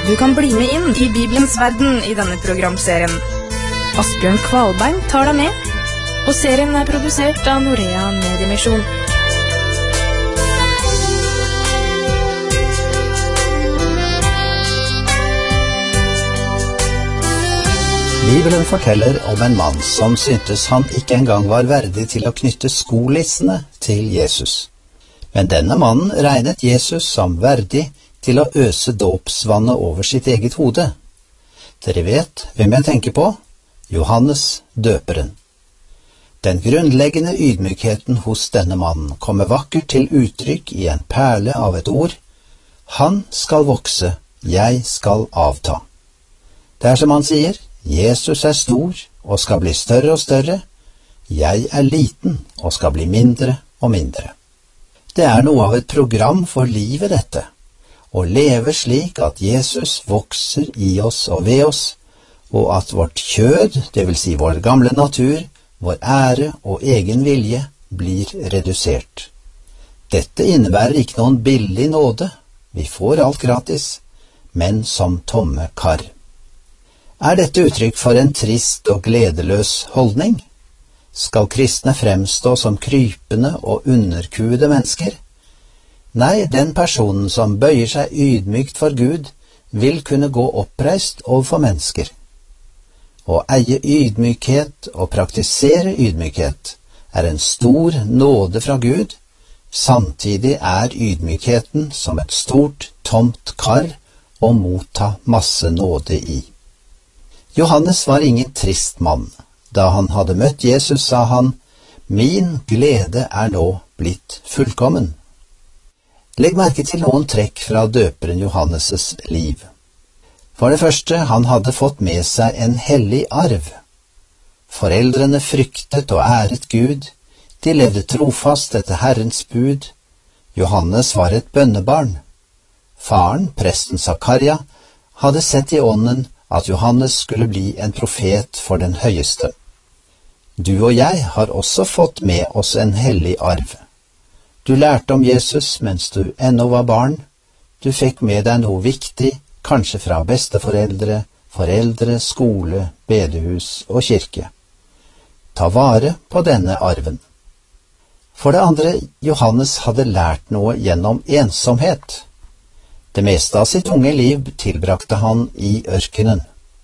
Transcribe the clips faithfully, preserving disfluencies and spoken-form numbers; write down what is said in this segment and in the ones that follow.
Du kan bli med inn i Bibelens verden i denne programserien. Asbjørn Kvalbein tar deg med, og serien er produsert av Norea Mediemisjon. Bibelen forteller om en mann som syntes han ikke engang var verdig til å knytte skolissene til Jesus. Men denne mannen regnet Jesus som verdig til å øse dåpsvannet over sitt eget hode. Dere vet hvem jeg tenker på? Johannes døperen. Den grunnleggende ydmykheten hos denne mannen kommer vakkert til uttrykk i en perle av et ord. Han skal vokse, jeg skal avta. Det er som han sier, Jesus er stor og skal bli større og større. Jeg er liten og skal bli mindre og mindre. Det er noe av et program for livet dette. Å leve slik at Jesus vokser i oss og ved oss, og at vårt kjød, det vil si vår gamle natur, vår ære og egen vilje, blir redusert. Dette innebærer ikke noen billig nåde. Vi får alt gratis, men som tomme kar. Er dette uttrykk for en trist og gledeløs holdning? Skal kristne fremstå som krypende og underkuede mennesker? Nei, den personen som bøyer seg ydmykt for Gud, vil kunne gå oppreist overfor mennesker. Å eie ydmykhet og praktisere ydmykhet er en stor nåde fra Gud. Samtidig er ydmykheten som et stort, tomt kar å motta masse nåde i. Johannes var ingen trist mann. Da han hadde møtt Jesus, sa han, «Min glede er nå blitt fullkommen». Legg merke til noen trekk fra døperen Johannes' liv. For det første, han hadde fått med seg en hellig arv. Foreldrene fryktet og æret Gud. De levde trofast etter Herrens bud. Johannes var et bønnebarn. Faren, presten Zakaria, hadde sett i ånden at Johannes skulle bli en profet for den høyeste. Du og jeg har også fått med oss en hellig arv. Du lærte om Jesus mens du ennå var barn. Du fikk med deg noe viktig, kanskje fra besteforeldre, foreldre, skole, bedehus og kirke. Ta vare på denne arven. For det andre, Johannes hadde lært noe gjennom ensomhet. Det meste av sitt unge liv tilbrakte han i ørkenen.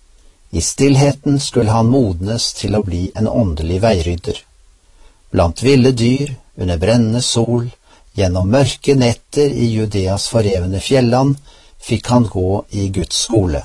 I stillheten skulle han modnes til å bli en åndelig veirydder. Blant ville dyr, under brennende sol, gjennom mørke netter i Judeas forrevne fjelland, fikk han gå i Guds skole.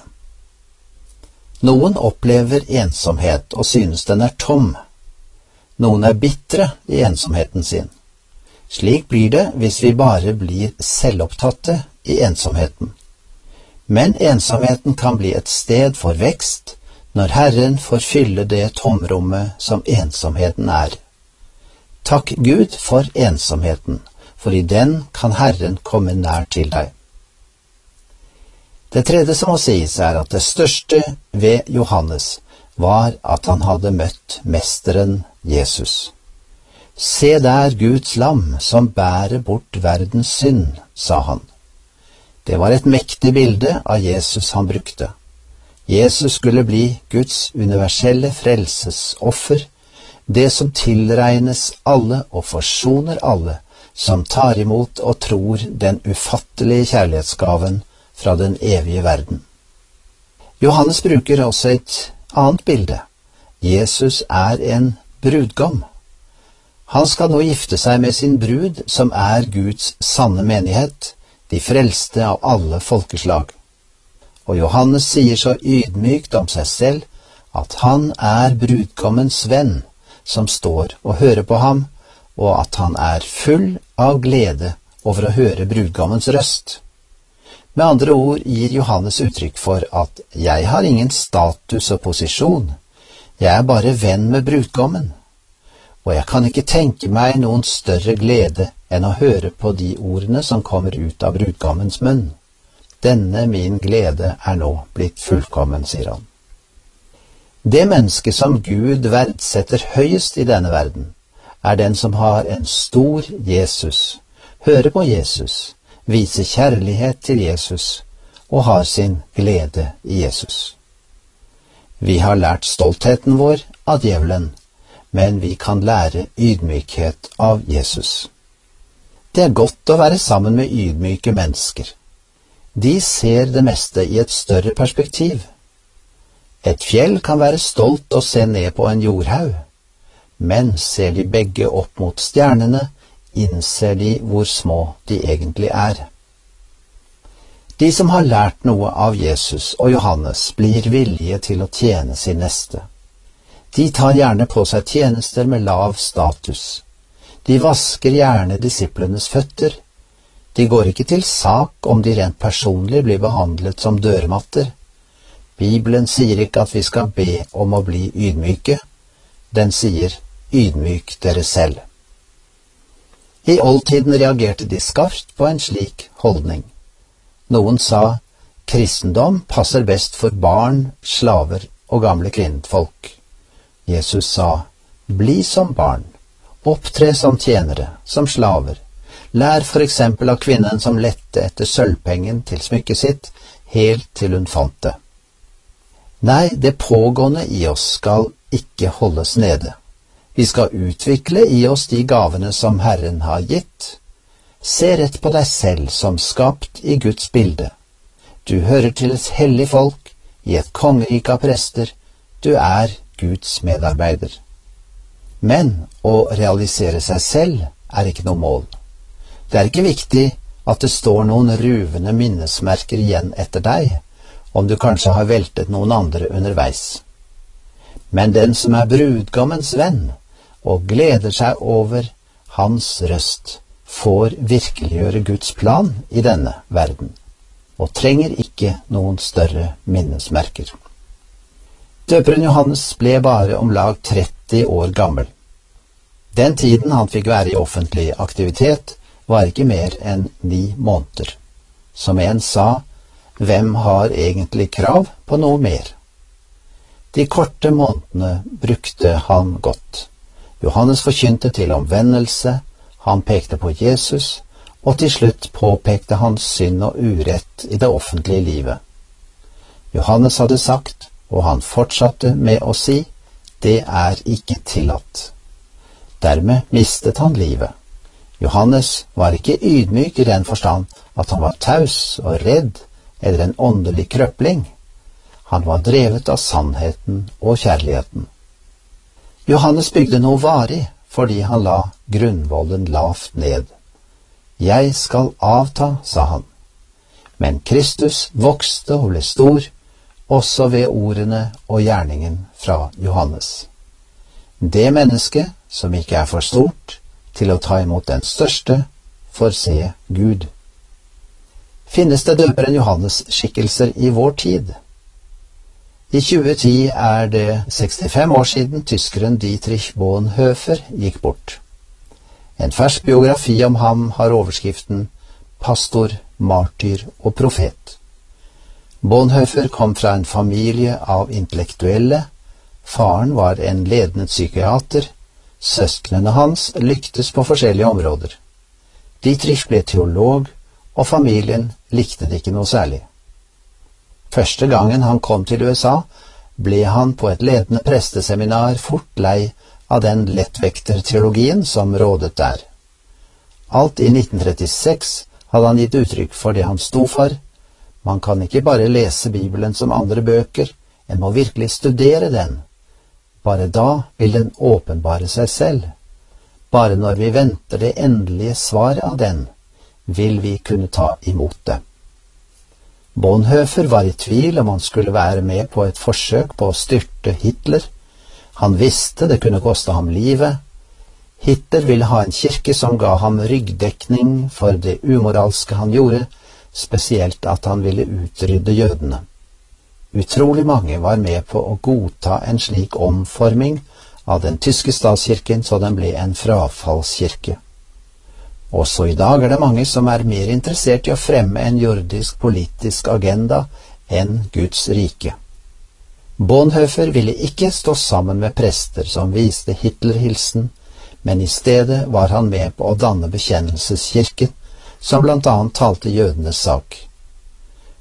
Noen opplever ensomhet og synes den er tom. Noen er bitre i ensomheten sin. Slik blir det hvis vi bare blir selvopptatte i ensomheten. Men ensomheten kan bli et sted for vekst når Herren får fylle det tomrommet som ensomheten er. Takk Gud for ensomheten, for i den kan Herren komme nær til deg. Det tredje som må sies er at det største ved Johannes var at han hadde møtt mesteren Jesus. Se der Guds lam som bærer bort verdens synd, sa han. Det var et mektig bilde av Jesus han brukte. Jesus skulle bli Guds universelle frelsesoffer, det som tilregnes alle og forsoner alle som tar imot og tror den ufattelige kjærlighetsgaven fra den evige verden. Johannes bruker også et annet bilde. Jesus er en brudgom. Han skal nå gifte seg med sin brud, som er Guds sanne menighet, de frelste av alle folkeslag. Og Johannes sier så ydmykt om seg selv at han er brudgommens venn som står og hører på ham, og at han er full av glede over å høre brudgommens røst. Med andre ord gir Johannes uttrykk for at jeg har ingen status og posisjon, jeg er bare venn med brudgommen, og jeg kan ikke tenke meg noen større glede enn å høre på de ordene som kommer ut av brudgommens munn. Denne min glede er nå blitt fullkommen, sier han. Det menneske som Gud verdsetter høyest i denne verden, er den som har en stor Jesus, hører på Jesus, viser kjærlighet til Jesus, og har sin glede i Jesus. Vi har lært stoltheten vår av djevelen, men vi kan lære ydmykhet av Jesus. Det er godt å være sammen med ydmyke mennesker. De ser det meste i et større perspektiv. Et fjell kan være stolt og se ned på en jordhaug, men ser de begge opp mot stjernene, innser de hvor små de egentlig er. De som har lært noe av Jesus og Johannes, blir villige til å tjene sin neste. De tar gjerne på seg tjenester med lav status. De vasker gjerne disiplenes føtter. De går ikke til sak om de rent personlig blir behandlet som dørmatter. Bibelen sier ikke at vi skal be om å bli ydmyke. Den sier, ydmyk dere selv. I oldtiden reagerte de skarpt på en slik holdning. Noen sa, kristendom passer best for barn, slaver og gamle kvinnfolk. Jesus sa, bli som barn, opptre som tjenere, som slaver. Lær for eksempel av kvinnen som lette etter sølvpengen til smykket sitt, helt til hun fant det. Nei, det pågående i oss skal ikke holdes nede. Vi skal utvikle i oss de gavene som Herren har gitt. Se rett på deg selv som skapt i Guds bilde. Du hører til et hellig folk, i et kongerike av prester. Du er Guds medarbeider. Men å realisere seg selv er ikke noe mål. Det er ikke viktig at det står noen ruvende minnesmerker igjen etter deg, om du kanskje har veltet noen andre underveis. Men den som er brudgommens venn, og gleder seg over hans røst, får virkeliggjøre Guds plan i denne verden, og trenger ikke noen større minnesmerker. Døperen Johannes ble bare om lag tretti år gammel. Den tiden han fikk være i offentlig aktivitet, var ikke mer enn ni måneder. Som en sa, hvem har egentlig krav på noe mer? De korte månedene brukte han godt. Johannes forkynte til omvendelse, han pekte på Jesus, og til slutt påpekte han synd og urett i det offentlige livet. Johannes hadde sagt, og han fortsatte med å si, det er ikke tillatt. Dermed mistet han livet. Johannes var ikke ydmyk i den forstand at han var taus og redd eller en åndelig krøpling. Han var drevet av sannheten og kjærligheten. Johannes bygde noe varig fordi han la grunnvollen lavt ned. Jeg skal avta, sa han. Men Kristus vokste og ble stor, også ved ordene og gjerningen fra Johannes. Det menneske som ikke er for stort til å ta imot den største, får se Gud. Finnes det døperen Johannes skikkelser i vår tid? I tjue ti er det sekstifem år siden tyskeren Dietrich Bonhoeffer gikk bort. En fersk biografi om ham har overskriften Pastor, martyr og profet. Bonhoeffer kom fra en familie av intellektuelle. Faren var en ledende psykiater. Søsknene hans lyktes på forskjellige områder. Dietrich ble teolog, og familien likte det ikke noe særlig. Første gangen han kom til U S A, ble han på et ledende presteseminar fort lei av den lettvekterteologien som rådet der. Alt i nitten trettiseks hadde han gitt uttrykk for det han sto for. Man kan ikke bare lese Bibelen som andre bøker, en må virkelig studere den. Bare da vil den åpenbare seg selv. Bare når vi venter det endelige svaret av den, vil vi kunne ta imot det. Bonhoeffer var i tvil om han skulle være med på et forsøk på å styrte Hitler. Han visste det kunne koste ham livet. Hitler ville ha en kirke som ga ham ryggdekning for det umoralske han gjorde, spesielt at han ville utrydde jødene. Utrolig mange var med på å godta en slik omforming av den tyske statskirken så den ble en frafallskirke. Også i dag er det mange som er mer interessert i å fremme en jordisk politisk agenda enn Guds rike. Bonhoeffer ville ikke stå sammen med prester som viste Hitler-hilsen, men i stedet var han med på å danne bekjennelseskirken, som blant annet talte jødenes sak.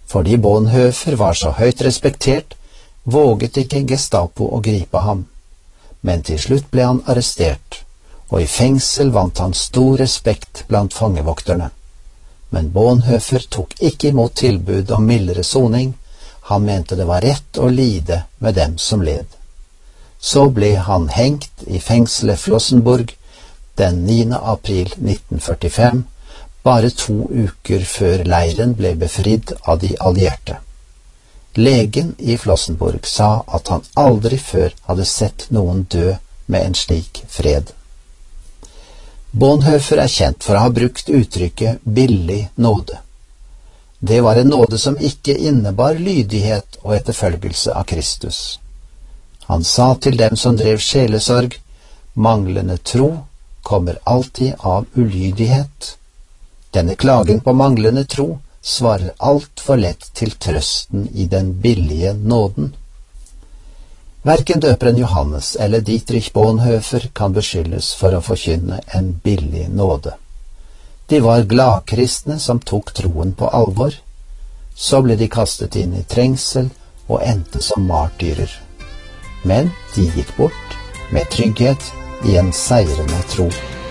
Fordi Bonhoeffer var så høyt respektert, våget ikke Gestapo å gripe ham, men til slutt ble han arrestert, og i fengsel vant han stor respekt blant fangevokterne. Men Bonhoeffer tok ikke imot tilbud om mildere soning. Han mente det var rett å lide med dem som led. Så ble han hengt i fengselet Flossenburg den niende april nitten førtifem, bare to uker før leiren ble befridd av de allierte. Legen i Flossenburg sa at han aldri før hadde sett noen dø med en slik fred. Bonhoeffer er kjent for å ha brukt uttrykket billig nåde. Det var en nåde som ikke innebar lydighet og etterfølgelse av Kristus. Han sa til dem som drev sjelesorg, manglende tro kommer alltid av ulydighet. Denne klagen på manglende tro svarer alt for lett til trøsten i den billige nåden. Hverken døperen Johannes eller Dietrich Bonhoeffer kan beskyldes for å forkynne en billig nåde. De var gladkristne som tok troen på alvor. Så ble de kastet inn i trengsel og endte som martyrer. Men de gikk bort med trygghet i en seirende tro.